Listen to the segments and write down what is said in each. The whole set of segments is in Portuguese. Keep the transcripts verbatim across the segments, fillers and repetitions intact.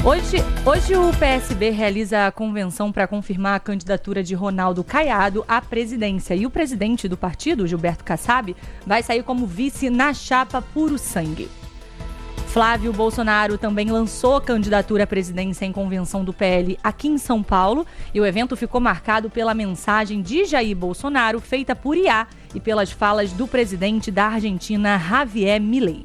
Hoje, hoje o P S B realiza a convenção para confirmar a candidatura de Ronaldo Caiado à presidência. E o presidente do partido, Gilberto Kassab, vai sair como vice na chapa Puro Sangue. Flávio Bolsonaro também lançou candidatura à presidência em convenção do P L aqui em São Paulo. E o evento ficou marcado pela mensagem de Jair Bolsonaro, feita por I A, e pelas falas do presidente da Argentina, Javier Milei.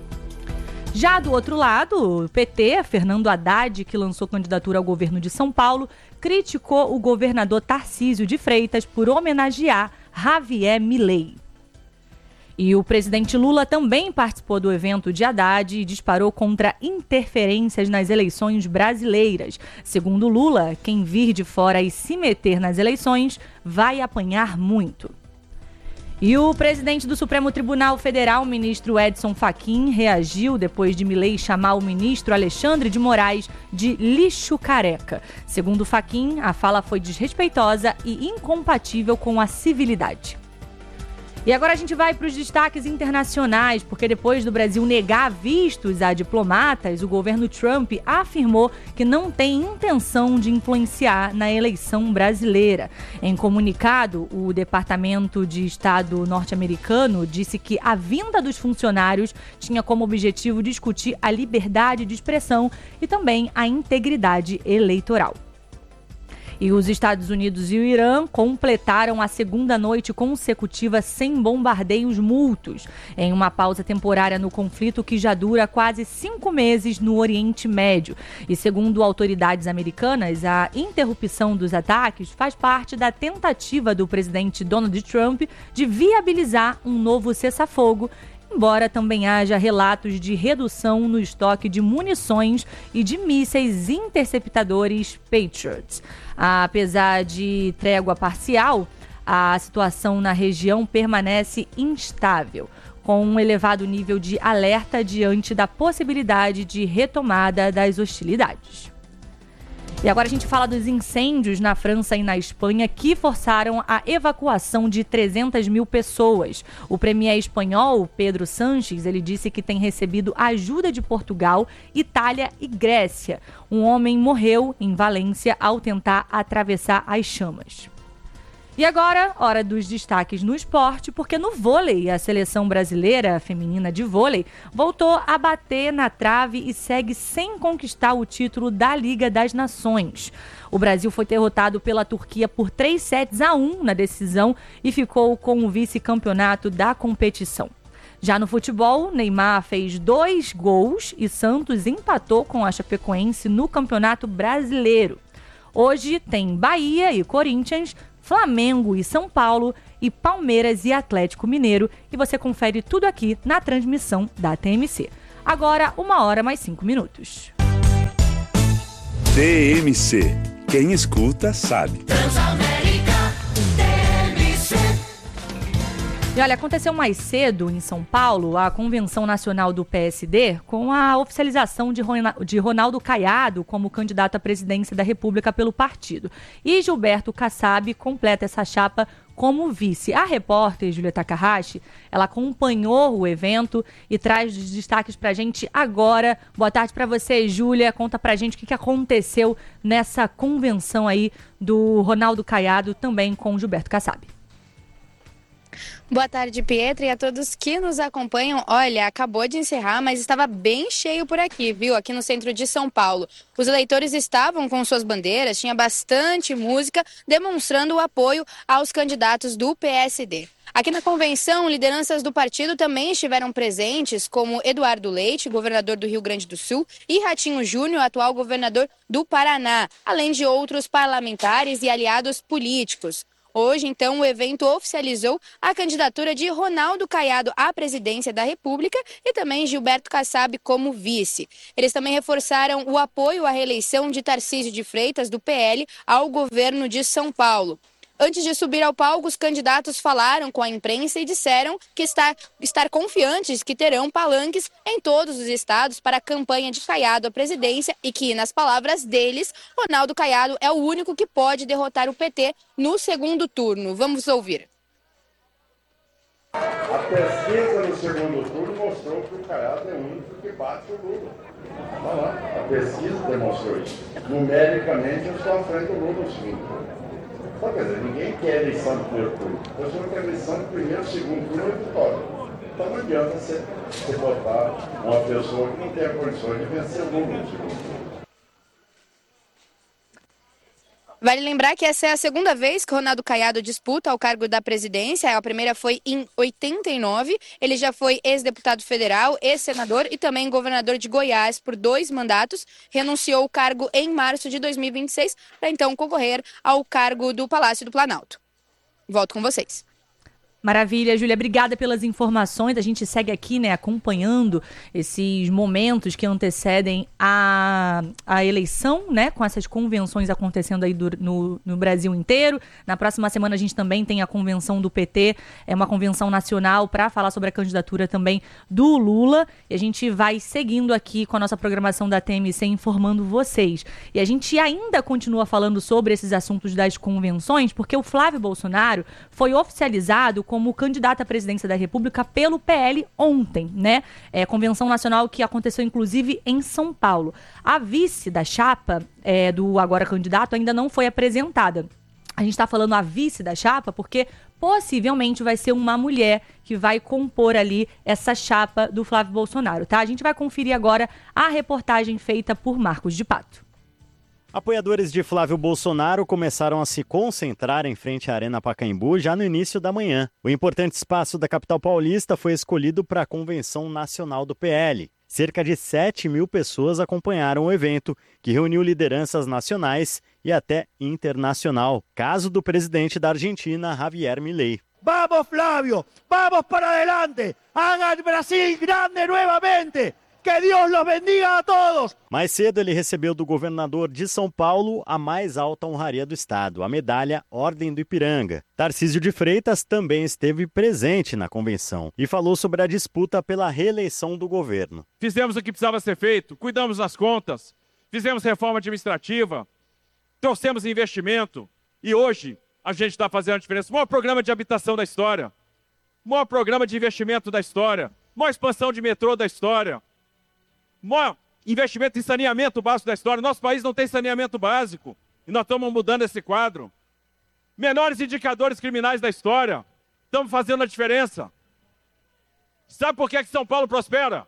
Já do outro lado, o P T, Fernando Haddad, que lançou candidatura ao governo de São Paulo, criticou o governador Tarcísio de Freitas por homenagear Javier Milei. E o presidente Lula também participou do evento de Haddad e disparou contra interferências nas eleições brasileiras. Segundo Lula, quem vir de fora e se meter nas eleições vai apanhar muito. E o presidente do Supremo Tribunal Federal, ministro Edson Fachin, reagiu depois de Milei chamar o ministro Alexandre de Moraes de lixo careca. Segundo Fachin, a fala foi desrespeitosa e incompatível com a civilidade. E agora a gente vai para os destaques internacionais, porque depois do Brasil negar vistos a diplomatas, o governo Trump afirmou que não tem intenção de influenciar na eleição brasileira. Em comunicado, o Departamento de Estado norte-americano disse que a vinda dos funcionários tinha como objetivo discutir a liberdade de expressão e também a integridade eleitoral. E os Estados Unidos e o Irã completaram a segunda noite consecutiva sem bombardeios mútuos, em uma pausa temporária no conflito que já dura quase cinco meses no Oriente Médio. E segundo autoridades americanas, a interrupção dos ataques faz parte da tentativa do presidente Donald Trump de viabilizar um novo cessar-fogo, embora também haja relatos de redução no estoque de munições e de mísseis interceptadores Patriot. Apesar de trégua parcial, a situação na região permanece instável, com um elevado nível de alerta diante da possibilidade de retomada das hostilidades. E agora a gente fala dos incêndios na França e na Espanha que forçaram a evacuação de trezentas mil pessoas. O premier espanhol, Pedro Sánchez, ele disse que tem recebido ajuda de Portugal, Itália e Grécia. Um homem morreu em Valência ao tentar atravessar as chamas. E agora, hora dos destaques no esporte, porque no vôlei, a seleção brasileira feminina de vôlei voltou a bater na trave e segue sem conquistar o título da Liga das Nações. O Brasil foi derrotado pela Turquia por três sets a um na decisão e ficou com o vice-campeonato da competição. Já no futebol, Neymar fez dois gols e Santos empatou com a Chapecoense no Campeonato Brasileiro. Hoje tem Bahia e Corinthians, Flamengo e São Paulo e Palmeiras e Atlético Mineiro. E você confere tudo aqui na transmissão da T M C. Agora, uma hora mais cinco minutos. T M C. Quem escuta, sabe. E olha, aconteceu mais cedo em São Paulo a Convenção Nacional do P S D com a oficialização de Ronaldo Caiado como candidato à presidência da República pelo partido. E Gilberto Kassab completa essa chapa como vice. A repórter Júlia Takahashi, ela acompanhou o evento e traz os destaques pra gente agora. Boa tarde pra você, Júlia. Conta pra gente o que, que aconteceu nessa convenção aí do Ronaldo Caiado, também com Gilberto Kassab. Boa tarde, Pietra, e a todos que nos acompanham. Olha, acabou de encerrar, mas estava bem cheio por aqui, viu? Aqui no centro de São Paulo. Os eleitores estavam com suas bandeiras, tinha bastante música, demonstrando o apoio aos candidatos do P S D. Aqui na convenção, lideranças do partido também estiveram presentes, como Eduardo Leite, governador do Rio Grande do Sul, e Ratinho Júnior, atual governador do Paraná, além de outros parlamentares e aliados políticos. Hoje, então, o evento oficializou a candidatura de Ronaldo Caiado à presidência da República e também Gilberto Kassab como vice. Eles também reforçaram o apoio à reeleição de Tarcísio de Freitas, do P L, ao governo de São Paulo. Antes de subir ao palco, os candidatos falaram com a imprensa e disseram que está, estar confiantes que terão palanques em todos os estados para a campanha de Caiado à presidência e que, nas palavras deles, Ronaldo Caiado é o único que pode derrotar o P T no segundo turno. Vamos ouvir. A pesquisa no segundo turno mostrou que o Caiado é o único que bate o Lula. Olha lá, tá pesquisa demonstrou isso. Numericamente, eu estou à frente do Lula no segundo turno. Então, quer dizer, ninguém quer eleição do primeiro turno. Eu sou uma eleição do primeiro, segundo turno e vitória. Então não adianta você, você botar uma pessoa que não tem a condição de vencer o Lula no segundo turno. Vale lembrar que essa é a segunda vez que Ronaldo Caiado disputa o cargo da presidência. A primeira foi em oitenta e nove. Ele já foi ex-deputado federal, ex-senador e também governador de Goiás por dois mandatos. Renunciou o cargo em março de dois mil e vinte e seis para então concorrer ao cargo do Palácio do Planalto. Volto com vocês. Maravilha, Júlia, obrigada pelas informações. A gente segue aqui, né, acompanhando esses momentos que antecedem a, a eleição, né, com essas convenções acontecendo aí do, no, no Brasil inteiro. Na próxima semana a gente também tem a convenção do P T, é uma convenção nacional para falar sobre a candidatura também do Lula. E a gente vai seguindo aqui com a nossa programação da T M C informando vocês. E a gente ainda continua falando sobre esses assuntos das convenções, porque o Flávio Bolsonaro foi oficializado como candidato à presidência da República pelo P L ontem, né? É, convenção nacional que aconteceu, inclusive, em São Paulo. A vice da chapa é, do agora candidato ainda não foi apresentada. A gente está falando a vice da chapa porque possivelmente vai ser uma mulher que vai compor ali essa chapa do Flávio Bolsonaro, tá? A gente vai conferir agora a reportagem feita por Marcos de Pato. Apoiadores de Flávio Bolsonaro começaram a se concentrar em frente à Arena Pacaembu já no início da manhã. O importante espaço da capital paulista foi escolhido para a Convenção Nacional do P L. Cerca de sete mil pessoas acompanharam o evento, que reuniu lideranças nacionais e até internacional. Caso do presidente da Argentina, Javier Milei. Vamos, Flávio! Vamos para adelante! Haga el Brasil grande nuevamente! Que Deus los bendiga a todos! Mais cedo ele recebeu do governador de São Paulo a mais alta honraria do estado, a medalha Ordem do Ipiranga. Tarcísio de Freitas também esteve presente na convenção e falou sobre a disputa pela reeleição do governo. Fizemos o que precisava ser feito, cuidamos das contas, fizemos reforma administrativa, trouxemos investimento e hoje a gente está fazendo a diferença. O maior programa de habitação da história, o maior programa de investimento da história, a maior expansão de metrô da história, maior investimento em saneamento básico da história. Nosso país não tem saneamento básico e nós estamos mudando esse quadro. Menores indicadores criminais da história, estamos fazendo a diferença. Sabe por que que São Paulo prospera?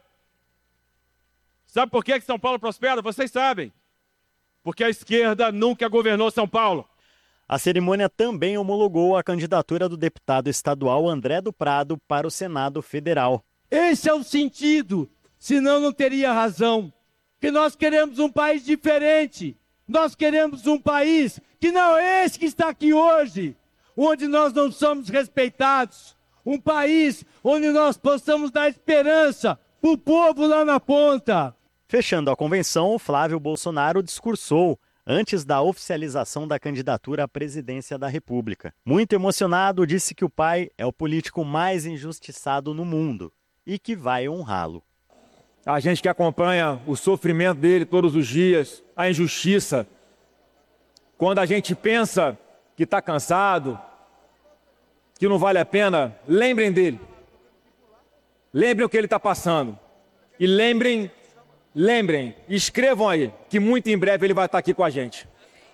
Sabe por que que São Paulo prospera? Vocês sabem. Porque a esquerda nunca governou São Paulo. A cerimônia também homologou a candidatura do deputado estadual André do Prado para o Senado Federal. Esse é o sentido. Senão não teria razão, que nós queremos um país diferente, nós queremos um país que não é esse que está aqui hoje, onde nós não somos respeitados, um país onde nós possamos dar esperança para o povo lá na ponta. Fechando a convenção, Flávio Bolsonaro discursou antes da oficialização da candidatura à presidência da República. Muito emocionado, disse que o pai é o político mais injustiçado no mundo e que vai honrá-lo. A gente que acompanha o sofrimento dele todos os dias, a injustiça. Quando a gente pensa que está cansado, que não vale a pena, lembrem dele. Lembrem o que ele está passando. E lembrem, lembrem, escrevam aí, que muito em breve ele vai estar aqui com a gente.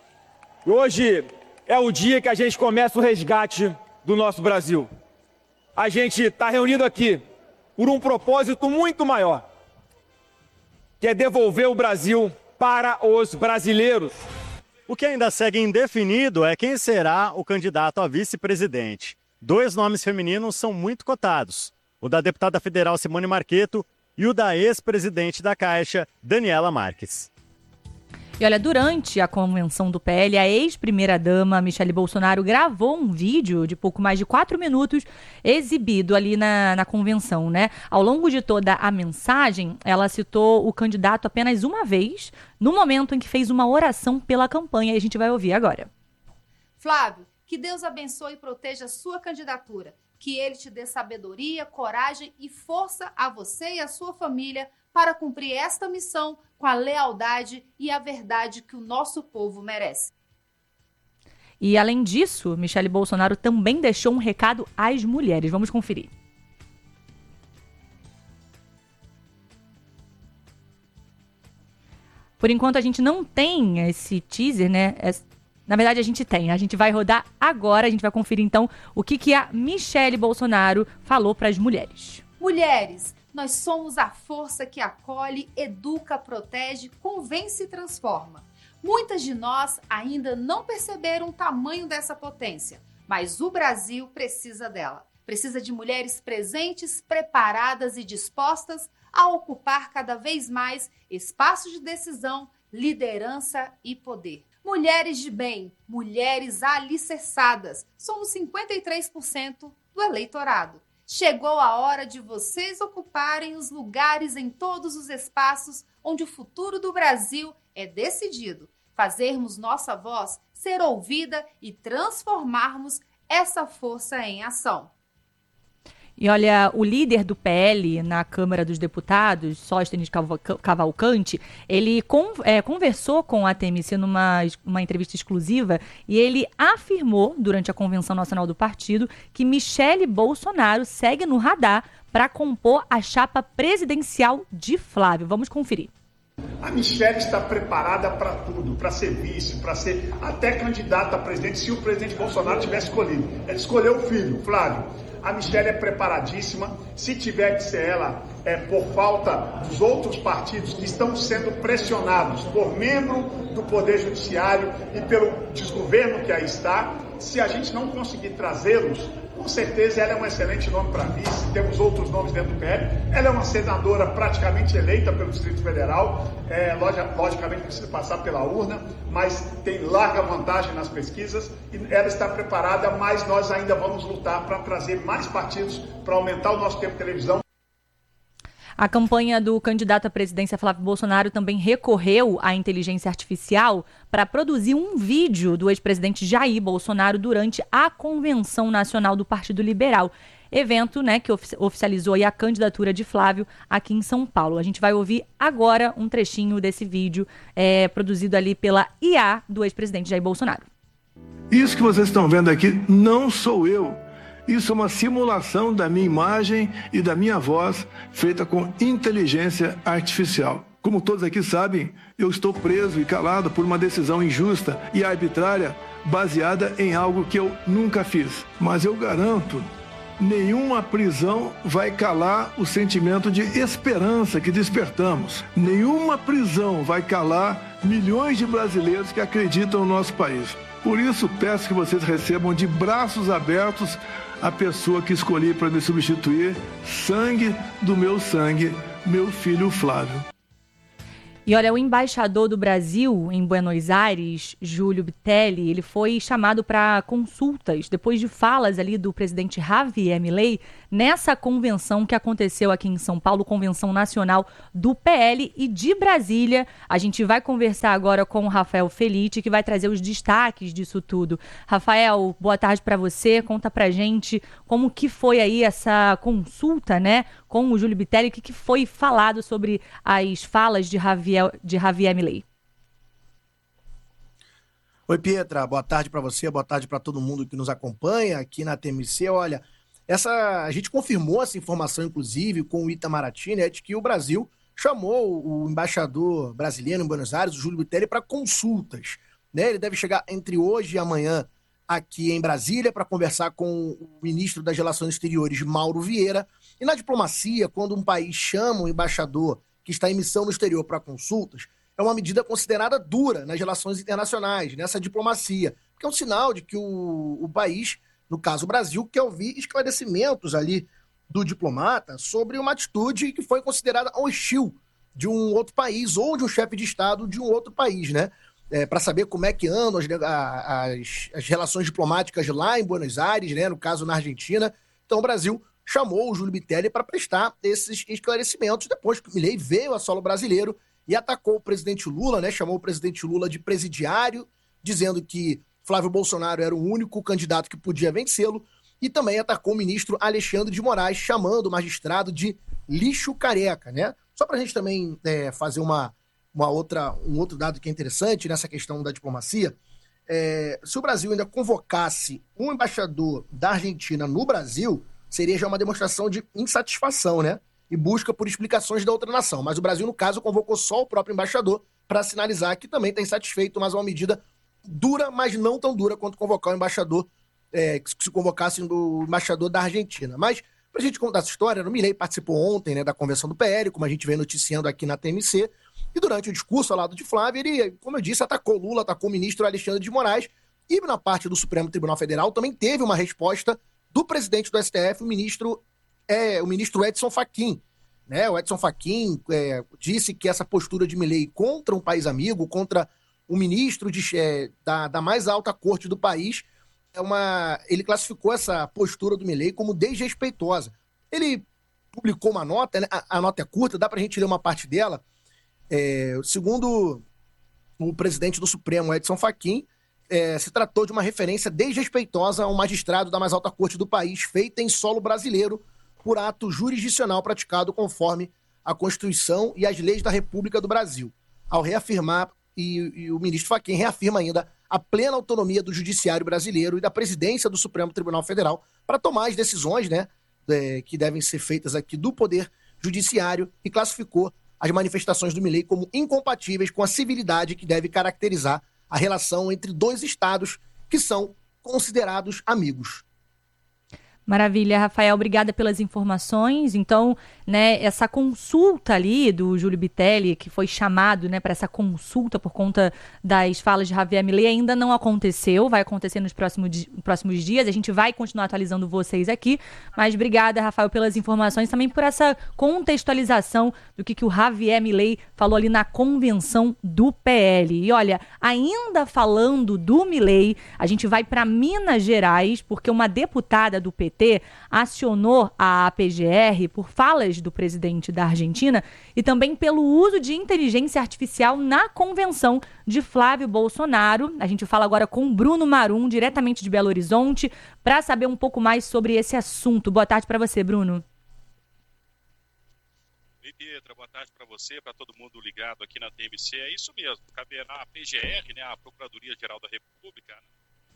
Hoje é o dia que a gente começa o resgate do nosso Brasil. A gente está reunido aqui por um propósito muito maior, que é devolver o Brasil para os brasileiros. O que ainda segue indefinido é quem será o candidato a vice-presidente. Dois nomes femininos são muito cotados, o da deputada federal Simone Marqueto e o da ex-presidente da Caixa, Daniela Marques. E olha, durante a convenção do P L, a ex-primeira-dama Michele Bolsonaro gravou um vídeo de pouco mais de quatro minutos exibido ali na, na convenção, né? Ao longo de toda a mensagem, ela citou o candidato apenas uma vez, no momento em que fez uma oração pela campanha, e a gente vai ouvir agora. Flávio, que Deus abençoe e proteja a sua candidatura, que ele te dê sabedoria, coragem e força a você e a sua família para cumprir esta missão com a lealdade e a verdade que o nosso povo merece. E além disso, Michele Bolsonaro também deixou um recado às mulheres. Vamos conferir. Por enquanto a gente não tem esse teaser, né? Na verdade a gente tem, a gente vai rodar agora, a gente vai conferir então o que, que a Michelle Bolsonaro falou para as mulheres. Mulheres, nós somos a força que acolhe, educa, protege, convence e transforma. Muitas de nós ainda não perceberam o tamanho dessa potência, mas o Brasil precisa dela. Precisa de mulheres presentes, preparadas e dispostas a ocupar cada vez mais espaços de decisão, liderança e poder. Mulheres de bem, mulheres alicerçadas, somos cinquenta e três por cento do eleitorado. Chegou a hora de vocês ocuparem os lugares em todos os espaços onde o futuro do Brasil é decidido. Fazermos nossa voz ser ouvida e transformarmos essa força em ação. E olha, o líder do P L na Câmara dos Deputados, Sóstenes Cavalcante, ele con, é, conversou com a T M C numa uma entrevista exclusiva e ele afirmou, durante a Convenção Nacional do Partido, que Michelle Bolsonaro segue no radar para compor a chapa presidencial de Flávio. Vamos conferir. A Michelle está preparada para tudo, para ser vice, para ser até candidata a presidente, se o presidente Bolsonaro tivesse escolhido. Ele escolheu o filho, Flávio. A Michelle é preparadíssima, se tiver que ser ela, é por falta dos outros partidos que estão sendo pressionados por membro do Poder Judiciário e pelo desgoverno que aí está. Se a gente não conseguir trazê-los, com certeza ela é um excelente nome para vice, temos outros nomes dentro do P L. Ela é uma senadora praticamente eleita pelo Distrito Federal, é, logicamente precisa passar pela urna, mas tem larga vantagem nas pesquisas e ela está preparada, mas nós ainda vamos lutar para trazer mais partidos, para aumentar o nosso tempo de televisão. A campanha do candidato à presidência Flávio Bolsonaro também recorreu à inteligência artificial para produzir um vídeo do ex-presidente Jair Bolsonaro durante a Convenção Nacional do Partido Liberal. Evento, né, que oficializou aí a candidatura de Flávio aqui em São Paulo. A gente vai ouvir agora um trechinho desse vídeo é, produzido ali pela I A do ex-presidente Jair Bolsonaro. Isso que vocês estão vendo aqui não sou eu. Isso é uma simulação da minha imagem e da minha voz feita com inteligência artificial. Como todos aqui sabem, eu estou preso e calado por uma decisão injusta e arbitrária baseada em algo que eu nunca fiz. Mas eu garanto, nenhuma prisão vai calar o sentimento de esperança que despertamos. Nenhuma prisão vai calar milhões de brasileiros que acreditam no nosso país. Por isso, peço que vocês recebam de braços abertos a pessoa que escolhi para me substituir, sangue do meu sangue, meu filho Flávio. E olha, o embaixador do Brasil em Buenos Aires, Júlio Bitelli, ele foi chamado para consultas depois de falas ali do presidente Javier Milei nessa convenção que aconteceu aqui em São Paulo, Convenção Nacional do P L e de Brasília. A gente vai conversar agora com o Rafael Felitti, que vai trazer os destaques disso tudo. Rafael, boa tarde para você. Conta pra gente como que foi aí essa consulta, né, com o Júlio Bitelli, o que, que foi falado sobre as falas de Javier de Javier Milei. Oi, Pietra, boa tarde para você, boa tarde para todo mundo que nos acompanha aqui na T M C. Olha, essa, a gente confirmou essa informação, inclusive, com o Itamaraty, né, de que o Brasil chamou o embaixador brasileiro em Buenos Aires, o Júlio Bitelli, para consultas. Né? Ele deve chegar entre hoje e amanhã aqui em Brasília para conversar com o ministro das Relações Exteriores, Mauro Vieira. E na diplomacia, quando um país chama um embaixador que está em missão no exterior para consultas, é uma medida considerada dura nas relações internacionais, nessa diplomacia, que é um sinal de que o, o país, no caso o Brasil, quer ouvir esclarecimentos ali do diplomata sobre uma atitude que foi considerada hostil de um outro país ou de um chefe de Estado de um outro país, né? É, para saber como é que andam as, as, as relações diplomáticas lá em Buenos Aires, né? No caso na Argentina. Então o Brasil chamou o Júlio Bitelli para prestar esses esclarecimentos depois que o Milei veio a solo brasileiro e atacou o presidente Lula, né? Chamou o presidente Lula de presidiário, dizendo que Flávio Bolsonaro era o único candidato que podia vencê-lo, e também atacou o ministro Alexandre de Moraes, chamando o magistrado de lixo careca, né? Só para a gente também é, fazer uma, uma outra, um outro dado que é interessante nessa questão da diplomacia, é, se o Brasil ainda convocasse um embaixador da Argentina no Brasil, seria já uma demonstração de insatisfação, né? E busca por explicações da outra nação. Mas o Brasil, no caso, convocou só o próprio embaixador, para sinalizar que também está insatisfeito, mas uma medida dura, mas não tão dura quanto convocar o embaixador, é, que se convocasse o embaixador da Argentina. Mas, para a gente contar essa história, o Milei participou ontem, né, da convenção do P L, como a gente vem noticiando aqui na T M C, e durante o discurso ao lado de Flávio, ele, como eu disse, atacou Lula, atacou o ministro Alexandre de Moraes, e na parte do Supremo Tribunal Federal também teve uma resposta do presidente do S T F, o ministro, é, o ministro Edson Fachin. Né? O Edson Fachin é, disse que essa postura de Milei contra um país amigo, contra o ministro de, é, da, da mais alta corte do país, é uma, ele classificou essa postura do Milei como desrespeitosa. Ele publicou uma nota, né? a, a nota é curta, dá para a gente ler uma parte dela. É, segundo o presidente do Supremo, Edson Fachin, é, se tratou de uma referência desrespeitosa a um magistrado da mais alta corte do país, feita em solo brasileiro por ato jurisdicional praticado conforme a Constituição e as leis da República do Brasil. Ao reafirmar, e, e o ministro Fachin reafirma ainda a plena autonomia do judiciário brasileiro e da presidência do Supremo Tribunal Federal para tomar as decisões, né, é, que devem ser feitas aqui do Poder Judiciário, e classificou as manifestações do Milei como incompatíveis com a civilidade que deve caracterizar a relação entre dois estados que são considerados amigos. Maravilha, Rafael, obrigada pelas informações. Então, né, essa consulta ali do Júlio Bitelli, que foi chamado, né, para essa consulta por conta das falas de Javier Milei, ainda não aconteceu, vai acontecer nos próximos, di- próximos dias, a gente vai continuar atualizando vocês aqui, mas obrigada, Rafael, pelas informações, também por essa contextualização do que, que o Javier Milei falou ali na convenção do P L. E olha, ainda falando do Milei, a gente vai para Minas Gerais, porque uma deputada do P T acionou a A P G R por falas do presidente da Argentina e também pelo uso de inteligência artificial na convenção de Flávio Bolsonaro. A gente fala agora com Bruno Marum, diretamente de Belo Horizonte, para saber um pouco mais sobre esse assunto. Boa tarde para você, Bruno. Oi, Pietra, boa tarde para você, para todo mundo ligado aqui na T M C. É isso mesmo, caberá a P G R, né, a Procuradoria-Geral da República, né?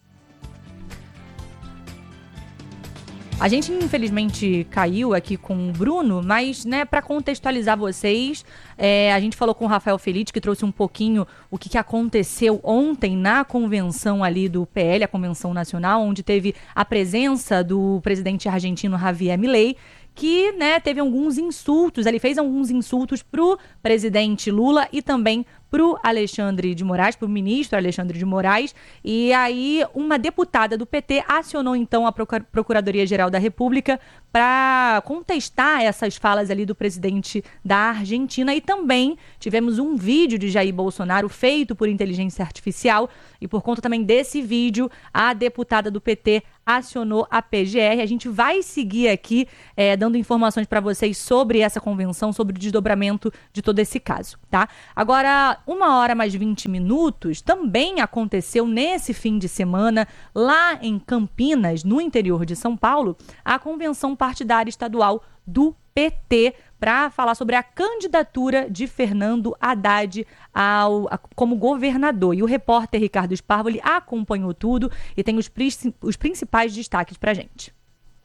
A gente, infelizmente, caiu aqui com o Bruno, mas, né, para contextualizar vocês, é, a gente falou com o Rafael Felite, que trouxe um pouquinho o que, que aconteceu ontem na convenção ali do P L, a Convenção Nacional, onde teve a presença do presidente argentino Javier Milei, que, né, teve alguns insultos, ele fez alguns insultos pro presidente Lula e também pro Alexandre de Moraes, pro ministro Alexandre de Moraes, e aí uma deputada do P T acionou então a Procuradoria-Geral da República para contestar essas falas ali do presidente da Argentina, e também tivemos um vídeo de Jair Bolsonaro feito por inteligência artificial, e por conta também desse vídeo, a deputada do P T acionou a P G R. A gente vai seguir aqui é, dando informações para vocês sobre essa convenção, sobre o desdobramento de todo esse caso, tá? Agora, uma hora mais vinte minutos, também aconteceu nesse fim de semana, lá em Campinas, no interior de São Paulo, a convenção partidária estadual do P T, para falar sobre a candidatura de Fernando Haddad ao, a, como governador. E o repórter Ricardo Sparvoli acompanhou tudo e tem os, os principais destaques para a gente.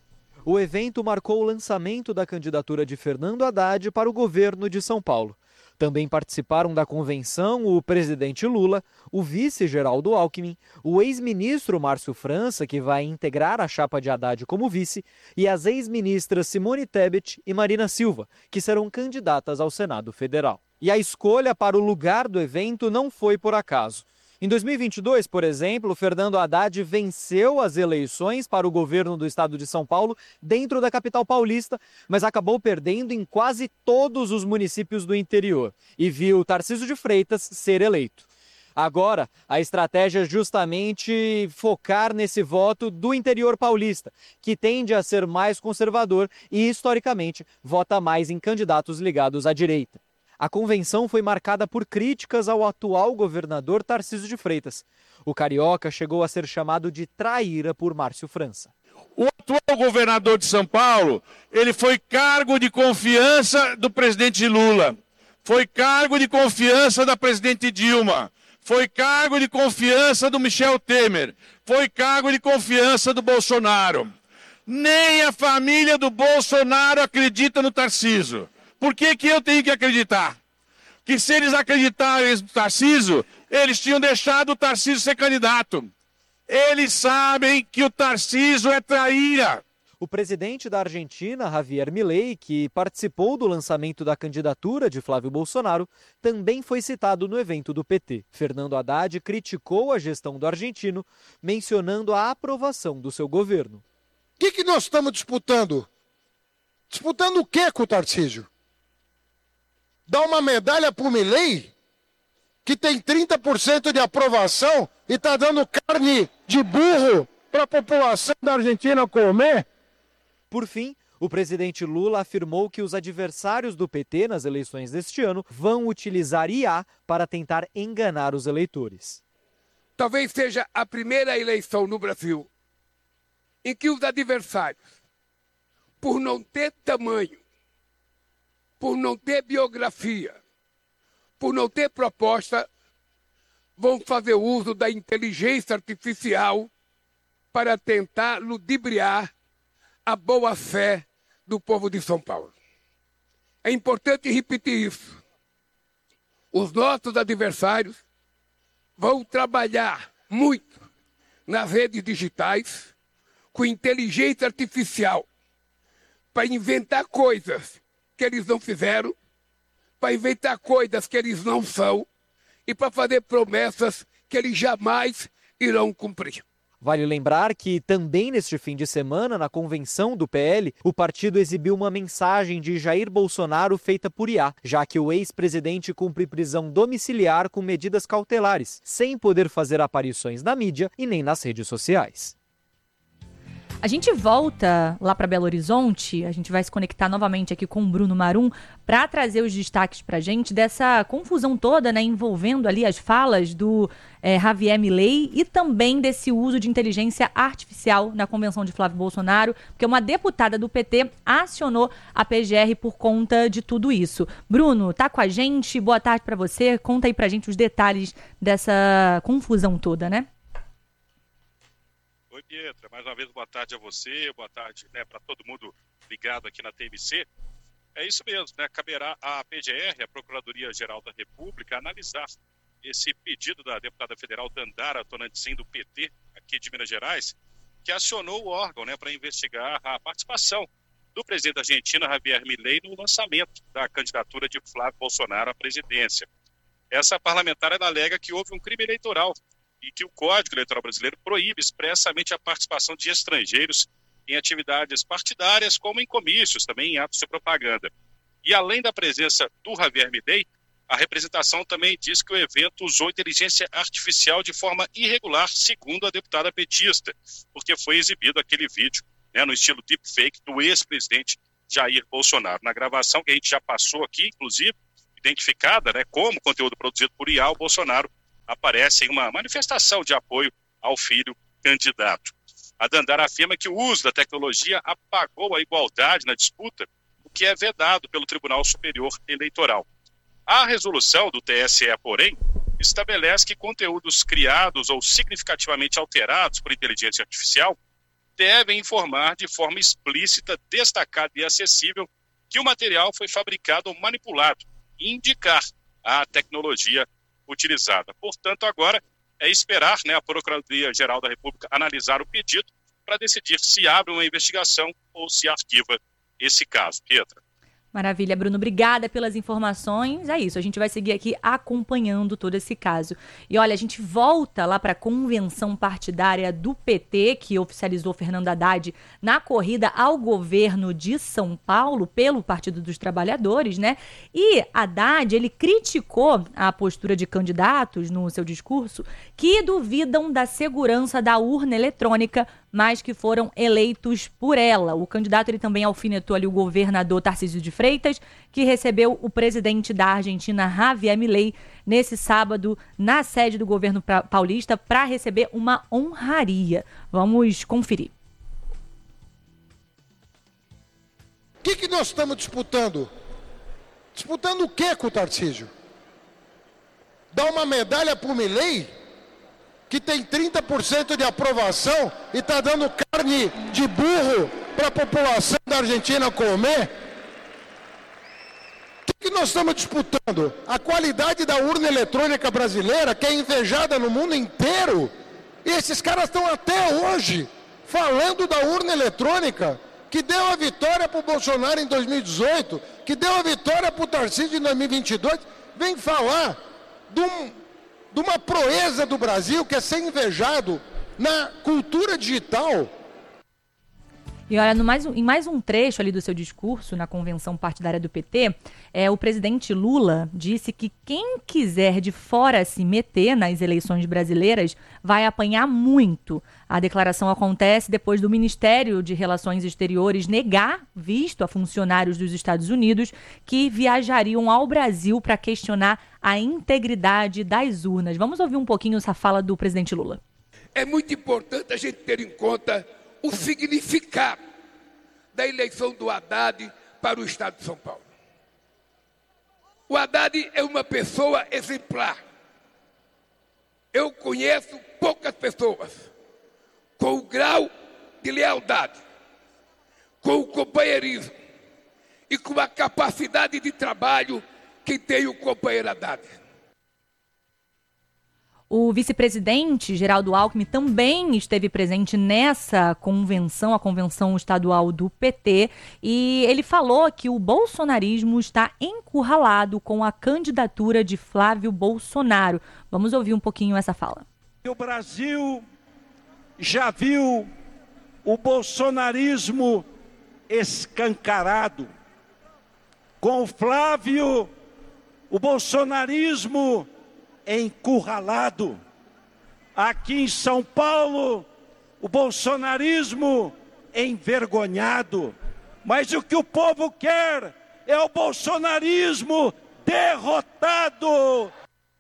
O evento marcou o lançamento da candidatura de Fernando Haddad para o governo de São Paulo. Também participaram da convenção o presidente Lula, o vice Geraldo Alckmin, o ex-ministro Márcio França, que vai integrar a chapa de Haddad como vice, e as ex-ministras Simone Tebet e Marina Silva, que serão candidatas ao Senado Federal. E a escolha para o lugar do evento não foi por acaso. Em dois mil e vinte e dois, por exemplo, Fernando Haddad venceu as eleições para o governo do estado de São Paulo dentro da capital paulista, mas acabou perdendo em quase todos os municípios do interior e viu Tarcísio de Freitas ser eleito. Agora, a estratégia é justamente focar nesse voto do interior paulista, que tende a ser mais conservador e, historicamente, vota mais em candidatos ligados à direita. A convenção foi marcada por críticas ao atual governador Tarcísio de Freitas. O carioca chegou a ser chamado de traíra por Márcio França. O atual governador de São Paulo, ele foi cargo de confiança do presidente Lula, foi cargo de confiança da presidente Dilma, foi cargo de confiança do Michel Temer, foi cargo de confiança do Bolsonaro. Nem a família do Bolsonaro acredita no Tarcísio. Por que que eu tenho que acreditar? que se eles acreditarem no Tarcísio, eles tinham deixado o Tarcísio ser candidato. Eles sabem que o Tarcísio é traíra. O presidente da Argentina, Javier Milei, que participou do lançamento da candidatura de Flávio Bolsonaro, também foi citado no evento do P T. Fernando Haddad criticou a gestão do argentino, mencionando a aprovação do seu governo. O que, que nós estamos disputando? Disputando o que com o Tarcísio? Dá uma medalha para o Milei, que tem trinta por cento de aprovação e está dando carne de burro para a população da Argentina comer? Por fim, o presidente Lula afirmou que os adversários do P T nas eleições deste ano vão utilizar I A para tentar enganar os eleitores. Talvez seja a primeira eleição no Brasil em que os adversários, por não ter tamanho, por não ter biografia, por não ter proposta, vão fazer uso da inteligência artificial para tentar ludibriar a boa-fé do povo de São Paulo. É importante repetir isso. Os nossos adversários vão trabalhar muito nas redes digitais com inteligência artificial para inventar coisas que eles não fizeram, para inventar coisas que eles não são e para fazer promessas que eles jamais irão cumprir. Vale lembrar que também neste fim de semana, na convenção do P L, o partido exibiu uma mensagem de Jair Bolsonaro feita por I A, já que o ex-presidente cumpre prisão domiciliar com medidas cautelares, sem poder fazer aparições na mídia e nem nas redes sociais. A gente volta lá para Belo Horizonte, a gente vai se conectar novamente aqui com o Bruno Marum para trazer os destaques para a gente dessa confusão toda, né, envolvendo ali as falas do é, Javier Milei e também desse uso de inteligência artificial na convenção de Flávio Bolsonaro, porque uma deputada do P T acionou a P G R por conta de tudo isso. Bruno, tá com a gente? Boa tarde para você. Conta aí para a gente os detalhes dessa confusão toda, né? Oi, Pietra. Mais uma vez, boa tarde a você, boa tarde, né, para todo mundo ligado aqui na T M C. É isso mesmo, né? Caberá à P G R, a Procuradoria-Geral da República, analisar esse pedido da deputada federal Dandara Tonantzin, do P T, aqui de Minas Gerais, que acionou o órgão, né, para investigar a participação do presidente da Argentina, Javier Milei, no lançamento da candidatura de Flávio Bolsonaro à presidência. Essa parlamentar ela alega que houve um crime eleitoral e que o Código Eleitoral Brasileiro proíbe expressamente a participação de estrangeiros em atividades partidárias, como em comícios, também em atos de propaganda. E além da presença do Javier Milei, a representação também diz que o evento usou inteligência artificial de forma irregular, segundo a deputada petista, porque foi exibido aquele vídeo, né, no estilo deepfake do ex-presidente Jair Bolsonaro. Na gravação que a gente já passou aqui, inclusive, identificada, né, como conteúdo produzido por I A, o Bolsonaro aparece em uma manifestação de apoio ao filho candidato. A Dandara afirma que o uso da tecnologia apagou a igualdade na disputa, o que é vedado pelo Tribunal Superior Eleitoral. A resolução do T S E, porém, estabelece que conteúdos criados ou significativamente alterados por inteligência artificial devem informar de forma explícita, destacada e acessível que o material foi fabricado ou manipulado e indicar a tecnologia utilizada. Portanto, agora é esperar, né, a Procuradoria-Geral da República analisar o pedido para decidir se abre uma investigação ou se arquiva esse caso. Pietra. Maravilha, Bruno. Obrigada pelas informações. É isso, a gente vai seguir aqui acompanhando todo esse caso. E olha, a gente volta lá para a convenção partidária do P T, que oficializou Fernando Haddad na corrida ao governo de São Paulo pelo Partido dos Trabalhadores, né? E Haddad, ele criticou a postura de candidatos no seu discurso que duvidam da segurança da urna eletrônica, mas que foram eleitos por ela. O candidato ele também alfinetou ali o governador Tarcísio de Freitas, que recebeu o presidente da Argentina, Javier Milei, nesse sábado na sede do governo paulista para receber uma honraria. Vamos conferir. O que, que nós estamos disputando? Disputando o que com o Tarcísio? Dá uma medalha para o Milei, que tem trinta por cento de aprovação e está dando carne de burro para a população da Argentina comer? O que, que nós estamos disputando? A qualidade da urna eletrônica brasileira, que é invejada no mundo inteiro. E esses caras estão até hoje falando da urna eletrônica, que deu a vitória para o Bolsonaro em dois mil e dezoito, que deu a vitória para o Tarcísio em dois mil e vinte e dois. Vem falar de, um, de uma proeza do Brasil que é ser invejado na cultura digital. E olha, no mais, em mais um trecho ali do seu discurso na convenção partidária do P T, é, o presidente Lula disse que quem quiser de fora se meter nas eleições brasileiras vai apanhar muito. A declaração acontece depois do Ministério de Relações Exteriores negar visto a funcionários dos Estados Unidos que viajariam ao Brasil para questionar a integridade das urnas. Vamos ouvir um pouquinho essa fala do presidente Lula. É muito importante a gente ter em conta o significado da eleição do Haddad para o Estado de São Paulo. O Haddad é uma pessoa exemplar. Eu conheço poucas pessoas com o grau de lealdade, com o companheirismo e com a capacidade de trabalho que tem o companheiro Haddad. O vice-presidente Geraldo Alckmin também esteve presente nessa convenção, a convenção estadual do P T, e ele falou que o bolsonarismo está encurralado com a candidatura de Flávio Bolsonaro. Vamos ouvir um pouquinho essa fala. O Brasil já viu o bolsonarismo escancarado. Com o Flávio, o bolsonarismo encurralado. Aqui em São Paulo, o bolsonarismo envergonhado. Mas o que o povo quer é o bolsonarismo derrotado.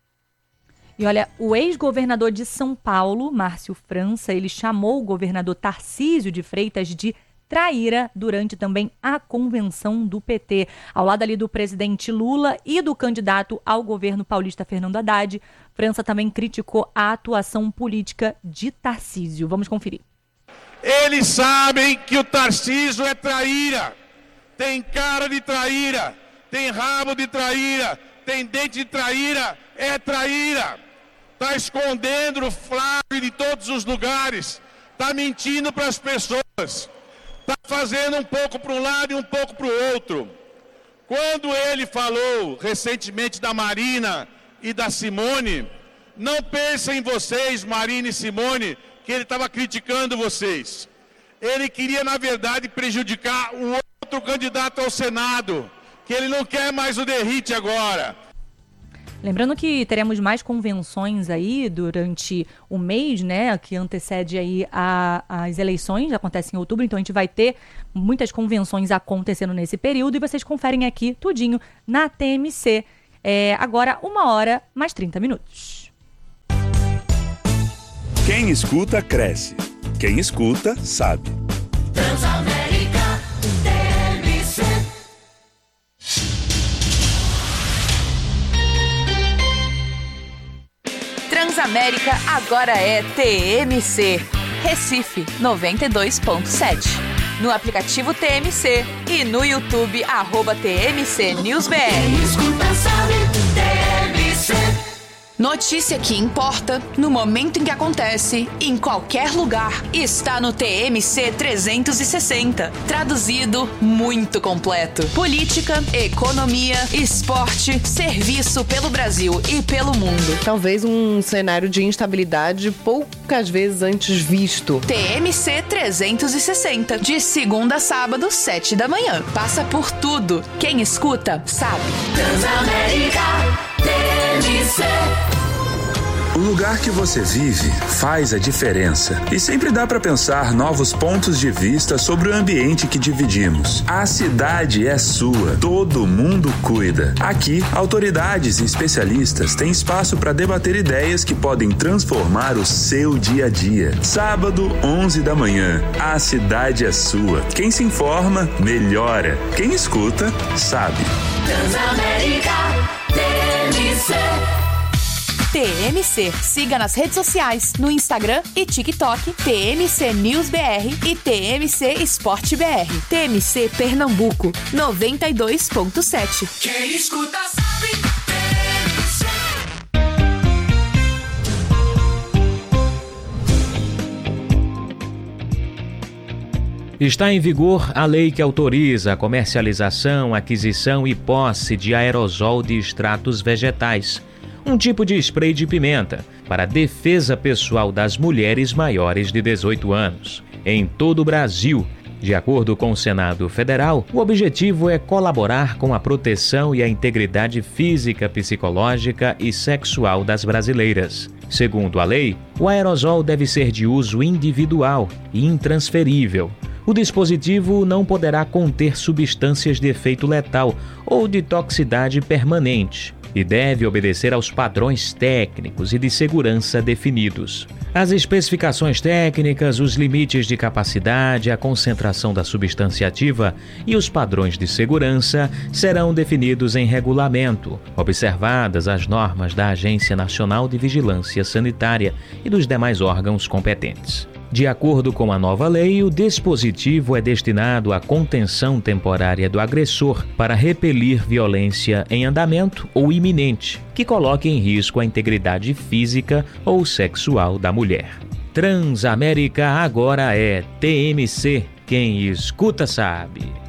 E olha, o ex-governador de São Paulo, Márcio França, ele chamou o governador Tarcísio de Freitas de traíra durante também a convenção do P T. Ao lado ali do presidente Lula e do candidato ao governo paulista Fernando Haddad, França também criticou a atuação política de Tarcísio. Vamos conferir. Eles sabem que o Tarcísio é traíra. Tem cara de traíra, tem rabo de traíra, tem dente de traíra, é traíra. Está escondendo o Flávio de todos os lugares, está mentindo para as pessoas. Está fazendo um pouco para um lado e um pouco para o outro. Quando ele falou recentemente da Marina e da Simone, não pensem em vocês, Marina e Simone, que ele estava criticando vocês. Ele queria, na verdade, prejudicar o outro candidato ao Senado, que ele não quer mais o Derrite agora. Lembrando que teremos mais convenções aí durante o mês, né, que antecede aí a, as eleições, acontecem em outubro, então a gente vai ter muitas convenções acontecendo nesse período e vocês conferem aqui tudinho na T M C. É, agora, uma hora mais trinta minutos. Quem escuta, cresce. Quem escuta, sabe. Transamérica T M C. Transamérica agora é T M C. Recife noventa e dois ponto sete. No aplicativo T M C e no YouTube, arroba T M C News B R. Quem escuta sabe, T M C. Notícia que importa, no momento em que acontece, em qualquer lugar, está no T M C trezentos e sessenta. Traduzido, muito completo. Política, economia, esporte, serviço pelo Brasil e pelo mundo. Talvez um cenário de instabilidade poucas vezes antes visto. T M C trezentos e sessenta, de segunda a sábado, sete da manhã. Passa por tudo. Quem escuta, sabe. Transamérica T M C. O lugar que você vive faz a diferença e sempre dá para pensar novos pontos de vista sobre o ambiente que dividimos. A cidade é sua, todo mundo cuida. Aqui, autoridades e especialistas têm espaço para debater ideias que podem transformar o seu dia a dia. Sábado, onze da manhã, a cidade é sua. Quem se informa, melhora. Quem escuta, sabe. Transamérica T M C. T M C. Siga nas redes sociais, no Instagram e TikTok, T M C News B R e T M C Esporte B R. T M C Pernambuco, noventa e dois ponto sete. Quem escuta sabe, T M C. Está em vigor a lei que autoriza a comercialização, aquisição e posse de aerosol de extratos vegetais, um tipo de spray de pimenta, para a defesa pessoal das mulheres maiores de dezoito anos. Em todo o Brasil, de acordo com o Senado Federal, o objetivo é colaborar com a proteção e a integridade física, psicológica e sexual das brasileiras. Segundo a lei, o aerosol deve ser de uso individual e intransferível. O dispositivo não poderá conter substâncias de efeito letal ou de toxicidade permanente e deve obedecer aos padrões técnicos e de segurança definidos. As especificações técnicas, os limites de capacidade, a concentração da substância ativa e os padrões de segurança serão definidos em regulamento, observadas as normas da Agência Nacional de Vigilância Sanitária e dos demais órgãos competentes. De acordo com a nova lei, o dispositivo é destinado à contenção temporária do agressor para repelir violência em andamento ou iminente, que coloque em risco a integridade física ou sexual da mulher. Transamérica agora é T M C. Quem escuta sabe.